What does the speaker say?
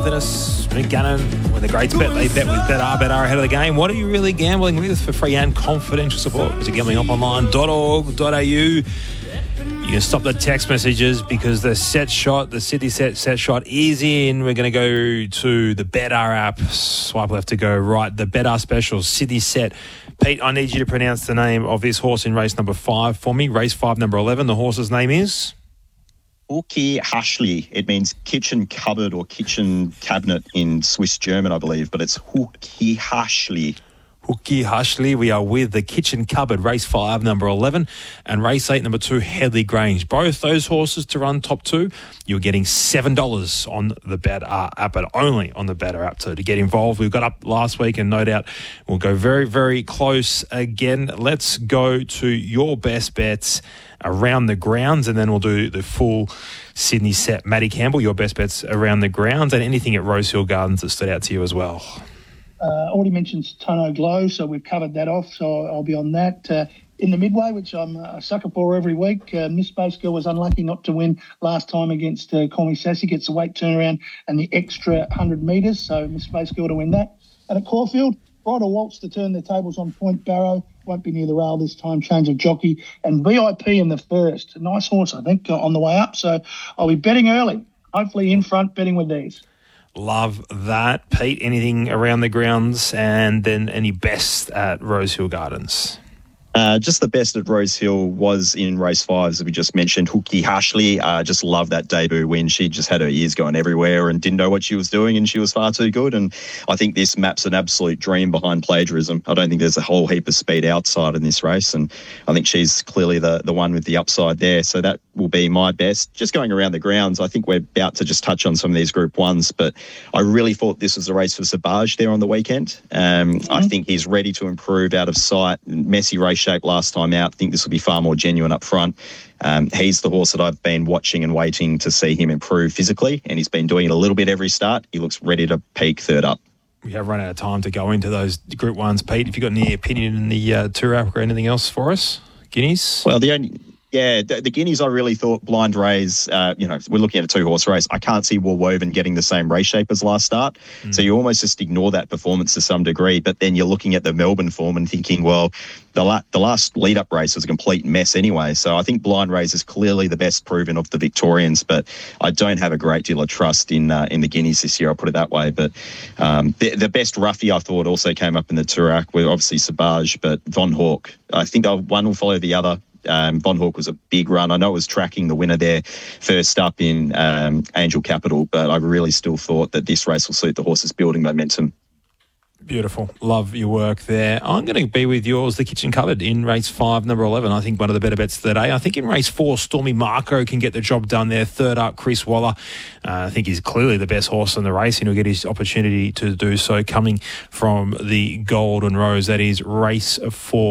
Dennis McGannon with the greats bet. They bet with BetR ahead of the game. What are you really gambling with? For free and confidential support, visit gamblinguponline.org.au. You can stop the text messages because the City set shot is in. We're going to go to the BetR app. Swipe left to go right. The BetR special, City set. Pete, I need you to pronounce the name of this horse in race number 5 for me. Race 5, number 11. The horse's name is? Uki Hashli. It means kitchen cupboard or kitchen cabinet in Swiss German, I believe, but it's Uki Hashli. Uki Hashli. We are with the kitchen cupboard, race 5, number 11, and race 8, number 2, Headley Grange. Both those horses to run top 2. You're getting $7 on the BetR app, but only on the BetR app. So to get involved, we've got up last week, and no doubt we'll go very, very close again. Let's go to your best bets around the grounds, and then we'll do the full Sydney set. Matty Campbell, your best bets around the grounds, and anything at Rosehill Gardens that stood out to you as well. Already mentioned Tono Glow, so we've covered that off, so I'll be on that. In the Midway, which I'm a sucker for every week, Miss Space Girl was unlucky not to win last time against Call Me Sassy, gets the weight turnaround and the extra 100 metres, so Miss Space Girl to win that. And at Caulfield, Bridal Waltz to turn their tables on Point Barrow, won't be near the rail this time, change of jockey, and VIP in the first. Nice horse, I think, on the way up, so I'll be betting early, hopefully in front, betting with these. Love that. Pete, anything around the grounds, and then any best at Rosehill Gardens? Just the best at Rosehill was in race 5, as we just mentioned, Uki Hashli. Just love that debut win. She just had her ears going everywhere and didn't know what she was doing, and she was far too good. And I think this maps an absolute dream behind Plagiarism. I don't think there's a whole heap of speed outside in this race, and I think she's clearly the one with the upside there. So that will be my best. Just going around the grounds, I think we're about to just touch on some of these Group 1s, but I really thought this was a race for Sabaj there on the weekend. I think he's ready to improve out of sight. Messy race shape last time out. I think this will be far more genuine up front. He's the horse that I've been watching and waiting to see him improve physically, and he's been doing it a little bit every start. He looks ready to peak third up. We have run out of time to go into those Group 1s. Pete, have you got any opinion in the Tour app or anything else for us? Guineas? Well, the Guineas, I really thought Blind Rays, we're looking at a 2-horse race. I can't see Warwoven getting the same race shape as last start. So you almost just ignore that performance to some degree. But then you're looking at the Melbourne form and thinking, well, the last lead-up race was a complete mess anyway. So I think Blind Rays is clearly the best proven of the Victorians, but I don't have a great deal of trust in the Guineas this year, I'll put it that way. But the best roughie, I thought, also came up in the Turak with obviously Sabaj, but Von Hawk. I think one will follow the other. Von Hawk was a big run. I know it was tracking the winner there first up in Angel Capital, but I really still thought that this race will suit the horses building momentum. Beautiful. Love your work there. I'm going to be with yours, the kitchen cupboard, in race 5, number 11. I think one of the better bets of the day. I think in race 4, Stormy Marco can get the job done there. Third up, Chris Waller. I think he's clearly the best horse in the race, and he'll get his opportunity to do so coming from the Golden Rose. That is race 4.